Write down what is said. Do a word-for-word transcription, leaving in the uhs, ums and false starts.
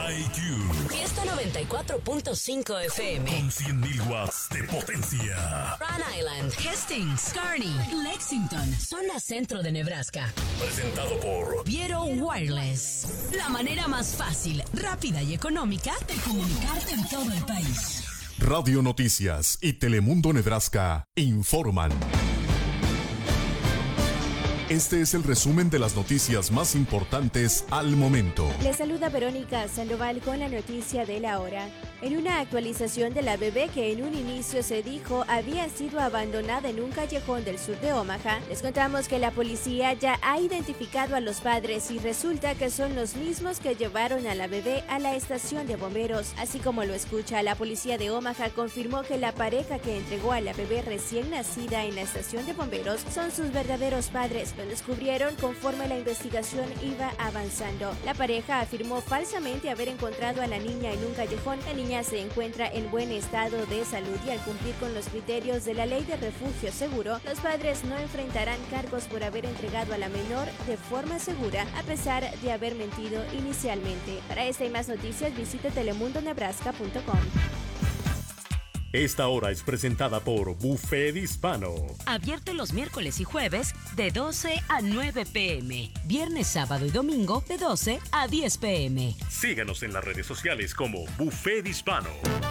I Q. Fiesta noventa y cuatro punto cinco F M. Con cien mil watts de potencia. Rhode Island, Hastings, Kearney, Lexington, zona centro de Nebraska. Presentado por Viero Wireless. La manera más fácil, rápida y económica de comunicarte en todo el país. Radio Noticias y Telemundo Nebraska informan. Este es el resumen de las noticias más importantes al momento. Les saluda Verónica Sandoval con la noticia de la hora. En una actualización de la bebé que en un inicio se dijo había sido abandonada en un callejón del sur de Omaha, les contamos que la policía ya ha identificado a los padres y resulta que son los mismos que llevaron a la bebé a la estación de bomberos. Así como lo escucha, la policía de Omaha confirmó que la pareja que entregó a la bebé recién nacida en la estación de bomberos son sus verdaderos padres. Lo descubrieron conforme la investigación iba avanzando. La pareja afirmó falsamente haber encontrado a la niña en un callejón. La niña se encuentra en buen estado de salud y al cumplir con los criterios de la ley de refugio seguro, los padres no enfrentarán cargos por haber entregado a la menor de forma segura, a pesar de haber mentido inicialmente. Para esta y más noticias, visite telemundo nebraska punto com. Esta hora es presentada por Buffet Hispano. Abierto los miércoles y jueves de doce a nueve pm. Viernes, sábado y domingo de doce a diez pm. Síganos en las redes sociales como Buffet Hispano.